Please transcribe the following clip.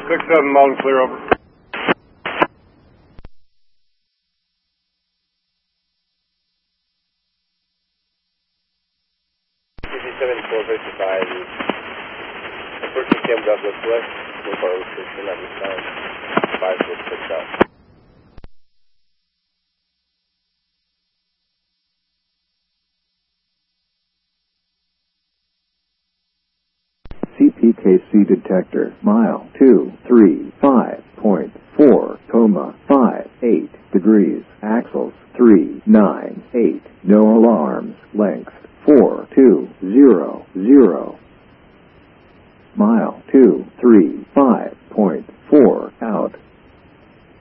6-7 Mountain, clear over. Approaching Camp Douglas West, no far restriction at this time. 546 out. CPKC detector, mile 235.4, 58 degrees, axles 398, no alarm.